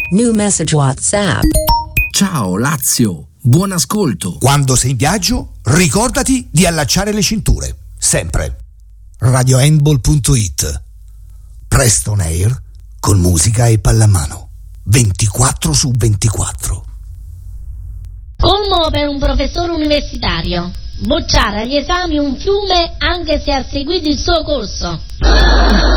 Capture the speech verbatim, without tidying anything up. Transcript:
New message WhatsApp. Ciao Lazio, buon ascolto. Quando sei in viaggio, ricordati di allacciare le cinture, sempre. radiohandball punto it. Presto on air con musica e pallamano. ventiquattro su ventiquattro. Colmo per un professore universitario. Bocciare agli esami un fiume anche se ha seguito il suo corso.